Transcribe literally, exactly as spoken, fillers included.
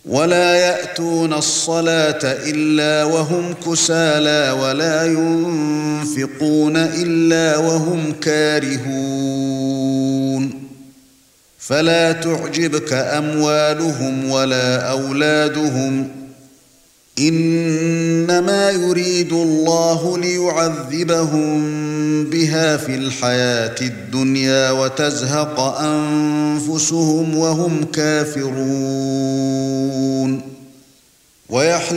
ولا يأتون الصلاة إلا وهم كسالى ولا ينفقون إلا وهم كارهون فلا تعجبك أموالهم ولا أولادهم إنما يريد الله ليعذبهم بها في الحياة الدنيا وتزهق أنفسهم وهم كافرون ويحلفون